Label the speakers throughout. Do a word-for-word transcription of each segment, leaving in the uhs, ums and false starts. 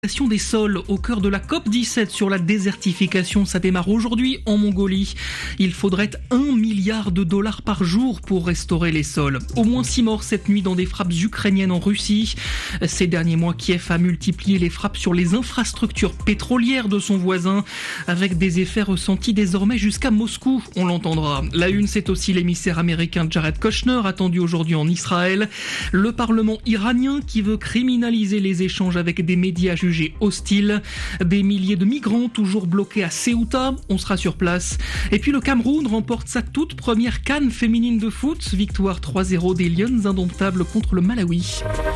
Speaker 1: Des sols au cœur de la COP dix-sept sur la désertification, ça démarre aujourd'hui en Mongolie. Il faudrait un milliard de dollars par jour pour restaurer les sols. Au moins six morts cette nuit dans des frappes ukrainiennes en Russie. Ces derniers mois, Kiev a multiplié les frappes sur les infrastructures pétrolières de son voisin, avec des effets ressentis désormais jusqu'à Moscou. On l'entendra. La une, c'est aussi l'émissaire américain Jared Kushner, attendu aujourd'hui en Israël. Le Parlement iranien qui veut criminaliser les échanges avec des médias jugés hostile, des milliers de migrants toujours bloqués à Ceuta, on sera sur place. Et puis le Cameroun remporte sa toute première CAN féminine de foot, victoire trois zéro des Lions indomptables contre le Malawi.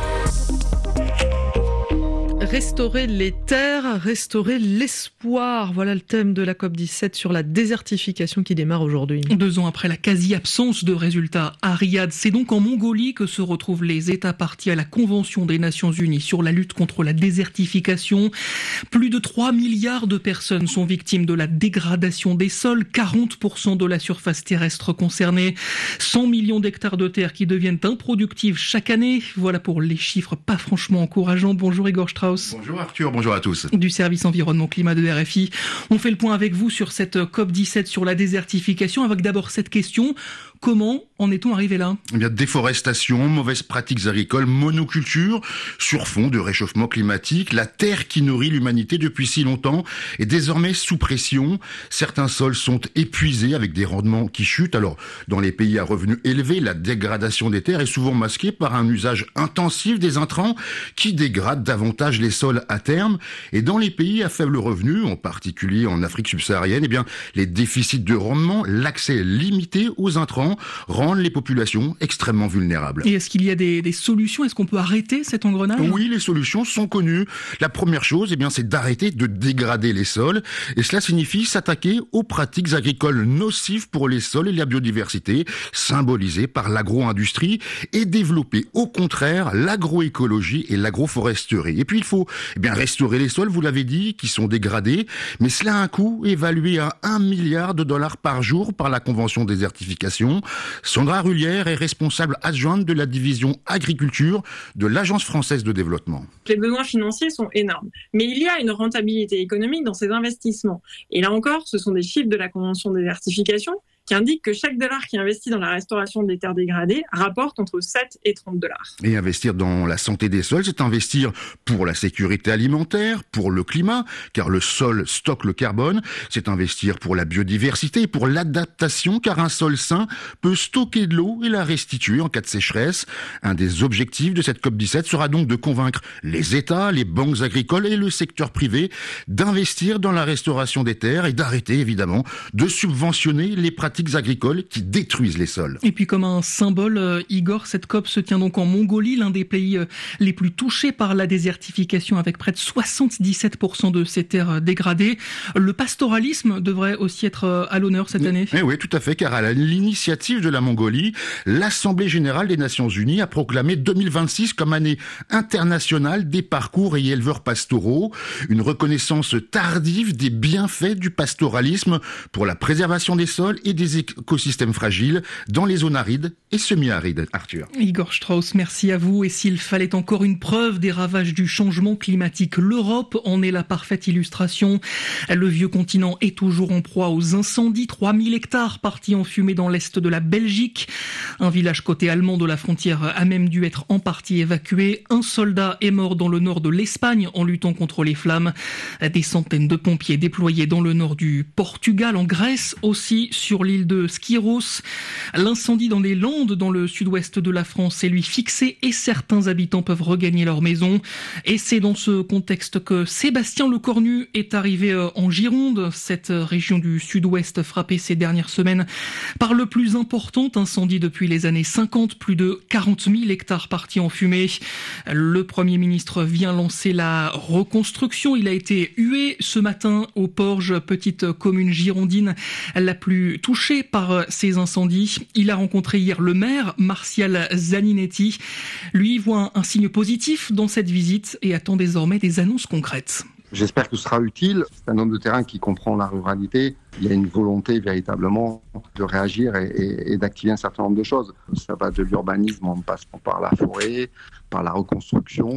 Speaker 1: Restaurer les terres, restaurer l'espoir. Voilà le thème de la COP dix-sept sur la désertification qui démarre aujourd'hui. Deux ans après la quasi-absence de résultats à Riyad, c'est donc en Mongolie que se retrouvent les États partis à la Convention des Nations Unies sur la lutte contre la désertification. Plus de trois milliards de personnes sont victimes de la dégradation des sols, quarante pour cent de la surface terrestre concernée, cent millions d'hectares de terre qui deviennent improductives chaque année. Voilà pour les chiffres pas franchement encourageants. Bonjour Igor Strauss.
Speaker 2: Bonjour Arthur, bonjour à tous.
Speaker 1: Du service environnement climat de R F I. On fait le point avec vous sur cette COP dix-sept sur la désertification, avec d'abord cette question: comment en est-on arrivé là ?
Speaker 2: Eh bien, déforestation, mauvaises pratiques agricoles, monoculture, sur fond de réchauffement climatique, la terre qui nourrit l'humanité depuis si longtemps est désormais sous pression. Certains sols sont épuisés avec des rendements qui chutent. Alors, dans les pays à revenus élevés, la dégradation des terres est souvent masquée par un usage intensif des intrants qui dégradent davantage les sols à terme. Et dans les pays à faible revenu, en particulier en Afrique subsaharienne, eh bien, les déficits de rendement, l'accès limité aux intrants rendent les populations extrêmement vulnérables.
Speaker 1: Et est-ce qu'il y a des, des solutions ? Est-ce qu'on peut arrêter cet engrenage ?
Speaker 2: Oui, les solutions sont connues. La première chose, eh bien, c'est d'arrêter de dégrader les sols. Et cela signifie s'attaquer aux pratiques agricoles nocives pour les sols et la biodiversité, symbolisées par l'agro-industrie, et développer au contraire l'agroécologie et l'agroforesterie. Et puis il faut eh bien, restaurer les sols, vous l'avez dit, qui sont dégradés. Mais cela a un coût évalué à un milliard de dollars par jour par la Convention désertification. Sandra Rullière est responsable adjointe de la division agriculture de l'Agence française de développement.
Speaker 3: Les besoins financiers sont énormes, mais il y a une rentabilité économique dans ces investissements. Et là encore, ce sont des chiffres de la Convention désertification qui indique que chaque dollar qui est investi dans la restauration des terres dégradées rapporte entre sept et trente dollars.
Speaker 2: Et investir dans la santé des sols, c'est investir pour la sécurité alimentaire, pour le climat, car le sol stocke le carbone. C'est investir pour la biodiversité, pour l'adaptation, car un sol sain peut stocker de l'eau et la restituer en cas de sécheresse. Un des objectifs de cette COP dix-sept sera donc de convaincre les États, les banques agricoles et le secteur privé d'investir dans la restauration des terres et d'arrêter évidemment de subventionner les pratiques agricoles qui détruisent les sols.
Speaker 1: Et puis comme un symbole, euh, Igor, cette COP se tient donc en Mongolie, l'un des pays euh, les plus touchés par la désertification, avec près de soixante-dix-sept pour cent de ces terres euh, dégradées. Le pastoralisme devrait aussi être euh, à l'honneur cette année.
Speaker 2: Eh oui, tout à fait, car à l'initiative de la Mongolie, l'Assemblée générale des Nations unies a proclamé deux mille vingt-six comme année internationale des parcours et éleveurs pastoraux, une reconnaissance tardive des bienfaits du pastoralisme pour la préservation des sols et des écosystèmes fragiles dans les zones arides et semi-arides. Arthur.
Speaker 1: Igor Strauss, merci à vous. Et s'il fallait encore une preuve des ravages du changement climatique, l'Europe en est la parfaite illustration. Le vieux continent est toujours en proie aux incendies. trois mille hectares partis en fumée dans l'est de la Belgique. Un village côté allemand de la frontière a même dû être en partie évacué. Un soldat est mort dans le nord de l'Espagne en luttant contre les flammes. Des centaines de pompiers déployés dans le nord du Portugal, en Grèce aussi, sur l'île de Skyros. L'incendie dans les Landes, dans le sud-ouest de la France, est lui fixé et certains habitants peuvent regagner leur maison. Et c'est dans ce contexte que Sébastien Lecornu est arrivé en Gironde, cette région du sud-ouest frappée ces dernières semaines par le plus important incendie depuis les années cinquante, plus de quarante mille hectares partis en fumée. Le Premier ministre vient lancer la reconstruction. Il a été hué ce matin au Porge, petite commune girondine la plus touché par ces incendies. Il a rencontré hier le maire, Martial Zaninetti. Lui voit un, un signe positif dans cette visite et attend désormais des annonces concrètes.
Speaker 4: J'espère que ce sera utile. C'est un homme de terrain qui comprend la ruralité. Il y a une volonté véritablement de réagir et, et, et d'activer un certain nombre de choses. Ça va de l'urbanisme en passant par la forêt, par la reconstruction.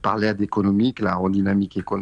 Speaker 4: par l'aide économique, la redynamique économique.